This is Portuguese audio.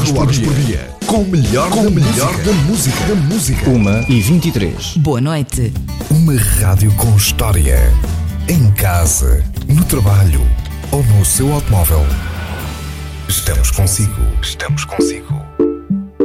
horas por dia. Com o melhor da música. 1h23. Boa noite. Uma rádio com história. Em casa, no trabalho ou no seu automóvel. Estamos consigo.